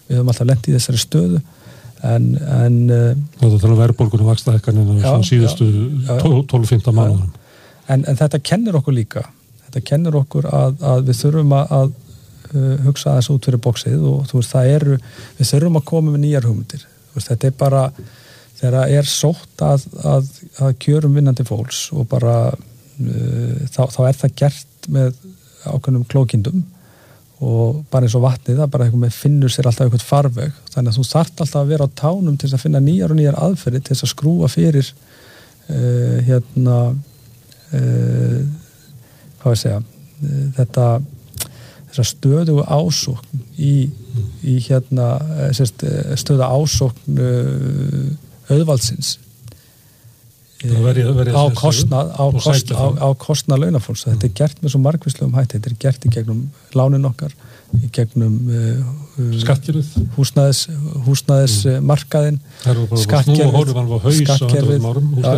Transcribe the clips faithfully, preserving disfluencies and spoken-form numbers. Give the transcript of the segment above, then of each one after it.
við höfum alltaf lent í þessari stöðu en, en það er að verðbólgunum vaxtahækkanina svona síðustu tólf fimmtán mánuðum en, en þetta kennir okkur líka þetta kennir okkur að, að við þurfum að, að uh, hugsa aðeins út fyrir boxið og þú veist, það eru við þurfum að koma með nýjar hugmyndir þú veist, þetta er bara þegar það er sótt að, að, að kjörum vinnandi fólks og bara uh, þá, þá er það gert með ákveðnum klókindum og bara eins og vatnið, það bara eitthvað með finnur sér alltaf eitthvað farveg, þannig að þú þarft alltaf að vera á tánum til þess að finna nýjar og nýjar aðferði til þess að skrúa fyrir uh, hérna uh, hvað ég segja uh, þetta þessa stöðugu ásókn í, í hérna sérst, stöðu ásókn uh, auðvaldsins Veri, veri á kostnað á, kost, á, á kostnað launafólks þetta er gert með svo margvíslegum hætti þetta er gert í gegnum lánin okkar í gegnum uh, skattkerfið húsnæðis, húsnæðis mm. markaðin skattkerfið skattkerfið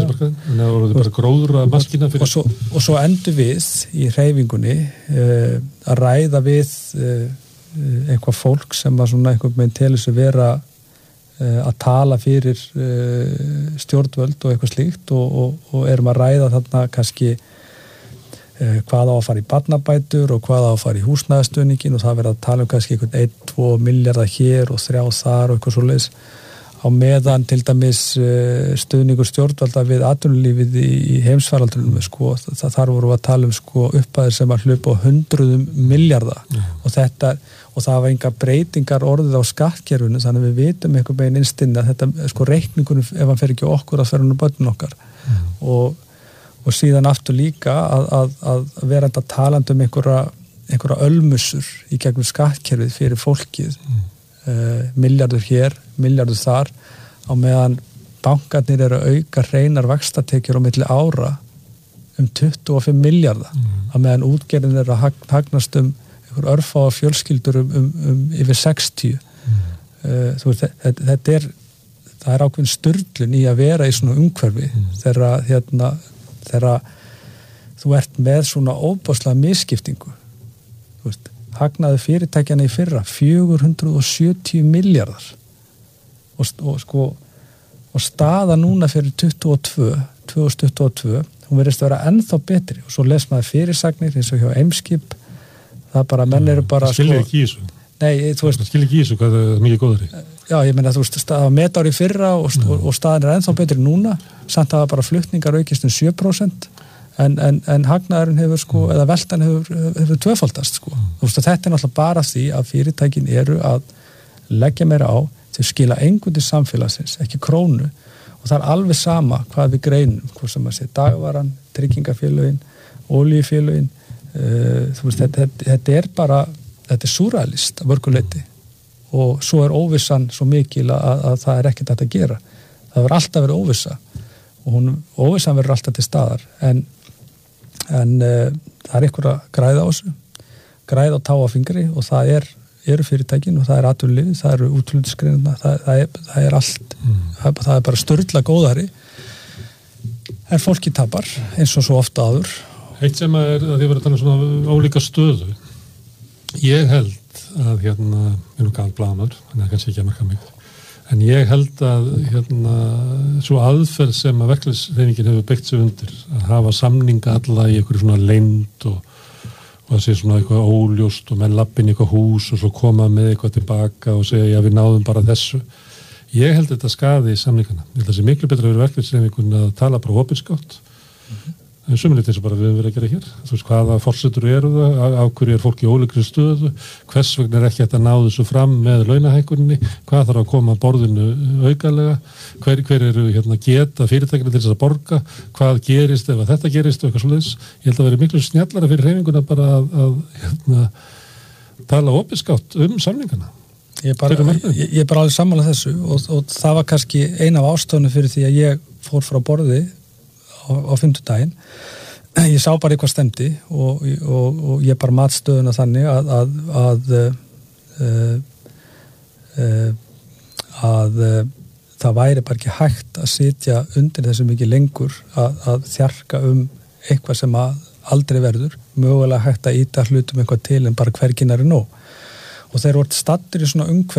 og svo, og svo endur við í hreyfingunni uh, að ræða við uh, eitthvað fólk sem að svona eitthvað með telur sig vera að tala fyrir uh, stjórnvöld og eitthvað slíkt og, og, og erum að ræða þarna kannski uh, hvað á að fara í barnabætur og hvað á að fara í húsnæðisstuðningin og það verður að tala um kannski einhvern einn til tvo milljarða hér og þrjá þar og eitthvað svoleiðis á meðan til dæmis uh, stuðningur stjórnvalda við atvinnulífið í, í heimsfaraldrinum sko, það þar voru að tala um sko upphæðir sem að hlupa á hundruðum milljarða mm. og þetta og það var enga breytingar orðið á skattkerfinu þannig að við vitum einhver meginn innstinn að þetta sko reikningunum ef hann fer ekki okkur að fer hann á börnun okkar mm. og, og síðan aftur líka að, að, að vera þetta talandi um einhverja, einhverja ölmusur í gegnum skattkerfið fyrir fólkið mm. uh, milljardur hér, milljardur þar á meðan bankarnir eru að auka hreinar vaxtatekjur á milli ára um tuttugu og fimm milljarða mm. á meðan útgerðin eru að hagnast um einhver örfáa fjölskyldur um, um, um yfir sextíu mm. uh, þú veist, þetta, þetta er það er ákveðin sturlun í að vera í svona umhverfi mm. þegar hérna, þegar þú ert með svona óbáslega misskiptingu þú veist, hagnaði fyrirtækjana í fyrra fjögur hundruð og sjötíu milljarðar og, og sko og staða núna fyrir tuttugu og tvö tvö þúsund tuttugu og tvö hún verðist að vera ennþá betri og svo les maður fyrirsagnir eins og hjá Eimskip það bara, menn eru bara það skilir ekki í þessu nei, þú veist, það skilir ekki í þessu hvað það er mikið góðari já, ég meina, þú veist, það var metár í fyrra og, og, og staðin er ennþá betri núna samt að það bara flutningar aukist um sjö prósent en, en, en hagnaðurinn hefur sko, eða veltan hefur, hefur tvöfaldast sko, þú veist, þetta er náttúrulega bara því að fyrirtækin eru að leggja meira á til skila engu til samfélagsins, ekki krónu og það er alveg sama hvað við greinum hvað sem að sé dagvaran, tryggingafélögin olíufélögin Uh, þú veist, þetta, þetta er bara þetta er súralist af mörguleiti og svo er óvissan svo mikil að, að það er ekkert hægt að gera það verður alltaf verið óvissa og hún, óvissan verður alltaf til staðar en, en uh, það er einhver að græða á þessu græða á tá á fingri og það er eru fyrirtækin og það er atvinnulífið, það eru útflutningsgreinarnar, það, það, er, það er allt mm. það, það er bara sturla góðari en fólki tapar eins og svo ofta áður. Eitt sem er að þið verður að tala um svona ólíka stöðu. Ég held að hérna, ég er nú gamall blaðamaður, þannig að kannski ekki að marka mig, en ég held að hérna, svo aðferð sem að verkalýðshreyfingin hefur byggt sig undir, að hafa samninga alla í einhverju svona leynd og, og að sé svona eitthvað óljóst og menn lappin í eitthvað hús og svo koma með eitthvað tilbaka og segja já við náðum bara þessu. Ég held þetta skaði í samningana. Ég held að það sé miklu betra fyrir verkalýðshreyfingun að tala bara opinskátt. Mm-hmm. En sömuleitt eins og bara við höfum verið að gera hér. Þú veist, hvaða forsendur eru það, á hverju er fólk í ólíkri stöðu, hvers vegna er ekki hægt að ná þessu fram með launahækkuninni, hvað þarf að koma að borðinu aukalega, hver, hver eru hérna, geta fyrirtækina til þess að borga, hvað gerist ef þetta gerist og eitthvað svoleiðis. Ég held að vera miklu snjallara fyrir hreyfinguna bara að, að hérna, tala opinskátt um samningana. Ég er bara, ég, ég er bara alveg sammála þessu og, og það var kannski eina af ástöðunum fyrir því að ég fór frá borði á, á fimmtudaginn. Ég sá bara eitthvað stemdi og, og, og ég bara mat stöðuna þannig að að, að, uh, uh, að uh, það væri bara ekki hægt að sitja undir þessu mikið lengur að, að þjarka um eitthvað sem að aldrei verður, mögulega hægt að íta hlutum eitthvað til en bara hverginari nóg. Og þeir voru stattir í svona umhverfi